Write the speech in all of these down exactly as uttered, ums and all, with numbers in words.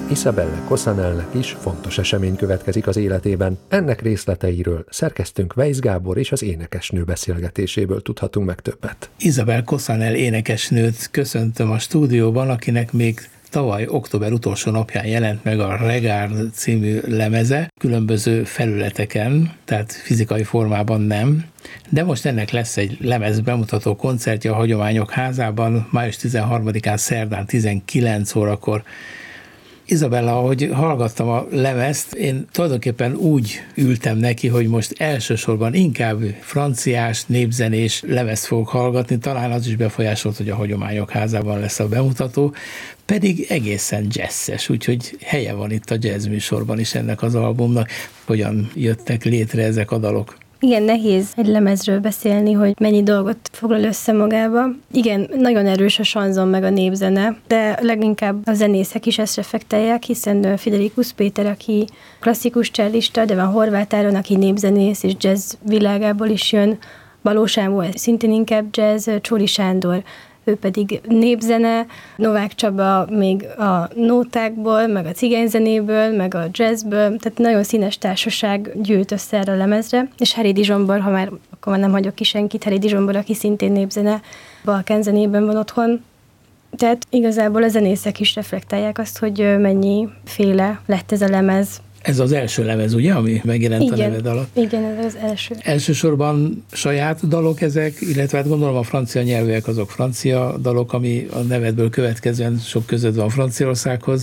Isabelle Cosanelnek is fontos esemény következik az életében. Ennek részleteiről szerkesztőnk Weisz Gábor és az énekesnő beszélgetéséből tudhatunk meg többet. Isabelle Cosanel énekesnőt köszöntöm a stúdióban, akinek még tavaly október utolsó napján jelent meg a Regard című lemeze, különböző felületeken, tehát fizikai formában nem, de most ennek lesz egy lemez bemutató koncertje a Hagyományok Házában, május tizenharmadikán szerdán tizenkilenc órakor. Isabella, ahogy hallgattam a lemezt, én tulajdonképpen úgy ültem neki, hogy most elsősorban inkább franciás, népzenés lemezt fogok hallgatni, talán az is befolyásolt, hogy a Hagyományok Házában lesz a bemutató, pedig egészen jazzes, úgyhogy helye van itt a jazz műsorban is ennek az albumnak. Hogyan jöttek létre ezek a dalok? Igen, nehéz egy lemezről beszélni, hogy mennyi dolgot foglal össze magába. Igen, nagyon erős a sanzon meg a népzene, de leginkább a zenészek is ezt reflektálják, hiszen Friderikus Péter, aki klasszikus csellista, de van Horváth Áron, aki népzenész és jazz világából is jön, Baló Sámuel szintén inkább jazz, Csóri Sándor, ő pedig népzene, Novák Csaba még a nótákból, meg a cigányzenéből, meg a jazzből, tehát nagyon színes társaság gyűlt össze erre a lemezre, és Heredi Zsombor, ha már akkor már nem hagyok ki senkit, Heredi Zsombor, aki szintén népzene, balkán zenében van otthon. Tehát igazából a zenészek is reflektálják azt, hogy mennyiféle lett ez a lemez. Ez az első lemez, ugye, ami megjelent igen, a neved alatt? Igen, ez az első. Elsősorban saját dalok ezek, illetve hát gondolom a francia nyelvűek azok francia dalok, ami a nevedből következően sok között van Franciaországhoz,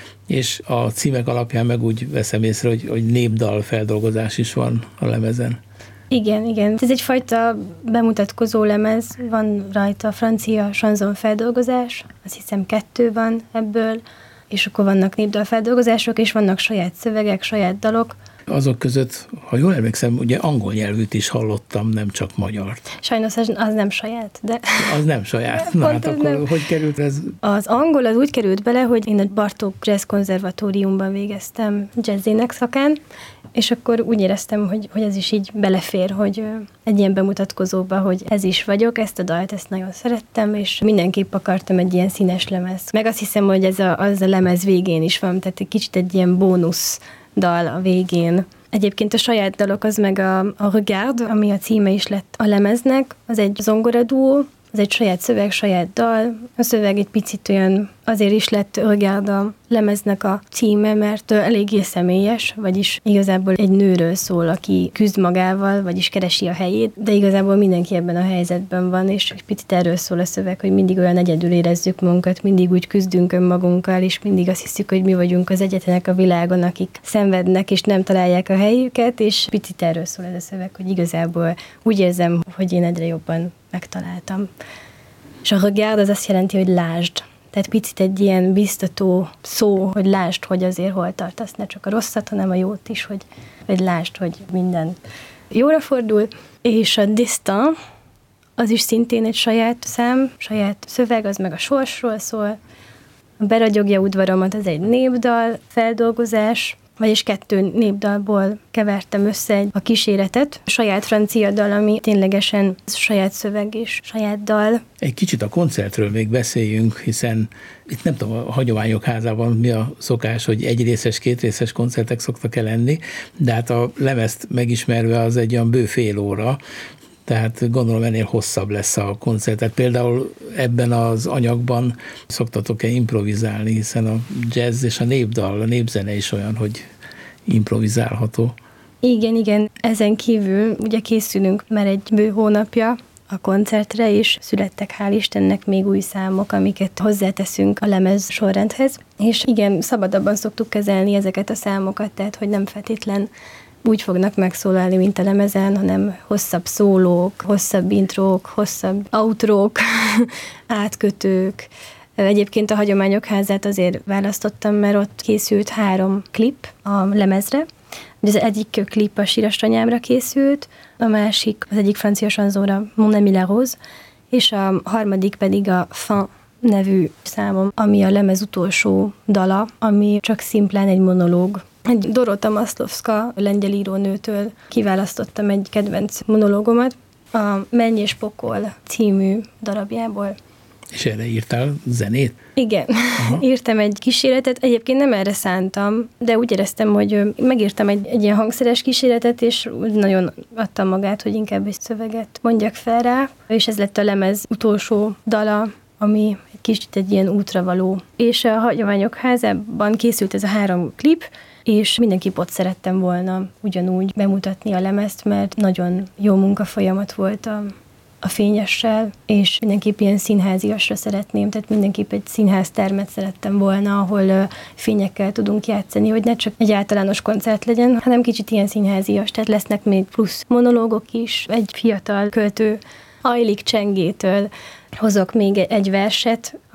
és a címek alapján meg úgy veszem észre, hogy, hogy népdal feldolgozás is van a lemezen. Igen, igen. Ez egyfajta bemutatkozó lemez, van rajta francia sanzon feldolgozás, azt hiszem kettő van ebből, és akkor vannak népdalfeldolgozások, és vannak saját szövegek, saját dalok. Azok között, ha jól emlékszem, ugye angol nyelvűt is hallottam, nem csak magyart. Sajnos az, az nem saját, de... Az nem saját. Na hát akkor nem. Hogy került ez? Az angol az úgy került bele, hogy én a Bartók Jazz Konzervatóriumban végeztem jazzének szakán, és akkor úgy éreztem, hogy, hogy ez is így belefér, hogy egy ilyen bemutatkozóba, hogy ez is vagyok, ezt a dalt, ezt nagyon szerettem, és mindenképp akartam egy ilyen színes lemezt. Meg azt hiszem, hogy ez a, az a lemez végén is van, tehát egy kicsit egy ilyen bónusz dal a végén. Egyébként a saját dalok az meg a, a Regard, ami a címe is lett a lemeznek, az egy zongoradúó, az egy saját szöveg, saját dal. A szöveg egy picit olyan, azért is lett Regard a lemeznek a címe, mert eléggé személyes, vagyis igazából egy nőről szól, aki küzd magával, vagyis keresi a helyét, de igazából mindenki ebben a helyzetben van, és egy picit erről szól a szöveg, hogy mindig olyan egyedül érezzük magunkat, mindig úgy küzdünk önmagunkkal, és mindig azt hiszük, hogy mi vagyunk az egyetlenek a világon, akik szenvednek, és nem találják a helyüket, és picit erről szól ez a szöveg, hogy igazából úgy érzem, hogy én egyre jobban megtaláltam. És a regard az azt jelenti, hogy lásd. Tehát picit egy ilyen biztató szó, hogy lásd, hogy azért hol tartasz, ne csak a rosszat, hanem a jót is, hogy, hogy lásd, hogy minden jóra fordul. És a Destin, az is szintén egy saját szám, saját szöveg, az meg a sorsról szól. A Beragyogja udvaromat, az egy népdal feldolgozás, vagyis kettő népdalból kevertem össze a kíséretet. A saját francia dal, ami ténylegesen saját szöveg és saját dal. Egy kicsit a koncertről még beszéljünk, hiszen itt nem tudom, a Hagyományok Házában mi a szokás, hogy egyrészes, kétrészes koncertek szoktak el lenni, de hát a lemezt megismerve az egy olyan bő fél óra, tehát gondolom ennél hosszabb lesz a koncert. Tehát például ebben az anyagban szoktatok-e improvizálni, hiszen a jazz és a népdal, a népzene is olyan, hogy improvizálható. Igen, igen. Ezen kívül ugye készülünk már egy bő hónapja a koncertre, és születtek hál' Istennek még új számok, amiket hozzáteszünk a lemez sorrendhez. És igen, szabadabban szoktuk kezelni ezeket a számokat, tehát hogy nem feltétlen úgy fognak megszólalni, mint a lemezen, hanem hosszabb szólók, hosszabb intrók, hosszabb outrók, átkötők. Egyébként a Hagyományok Házát azért választottam, mert ott készült három klip a lemezre. Az egyik klip a Sírastanyámra készült, a másik az egyik francia sanzóra, Mon ami la rose, és a harmadik pedig a Fin nevű számom, ami a lemez utolsó dala, ami csak szimplán egy monológ. Egy Dorota Maslovska lengyel írónőtől kiválasztottam egy kedvenc monológomat, a Menny és pokol című darabjából. És erre írtál zenét? Igen, aha. Írtam egy kísérletet, egyébként nem erre szántam, de úgy éreztem, hogy megírtam egy, egy ilyen hangszeres kísérletet, és nagyon adtam magát, hogy inkább egy szöveget mondjak fel rá, és ez lett a lemez utolsó dala, ami egy kicsit egy ilyen útra való. És a Hagyományok Házában készült ez a három klip, és mindenképp ott szerettem volna ugyanúgy bemutatni a lemezt, mert nagyon jó munkafolyamat volt a a fényessel, és mindenképp ilyen színháziasra szeretném, tehát mindenképp egy színháztermet szerettem volna, ahol fényekkel tudunk játszani, hogy ne csak egy általános koncert legyen, hanem kicsit ilyen színházias, tehát lesznek még plusz monológok is, egy fiatal költő, Ajlik Csengétől hozok még egy verset,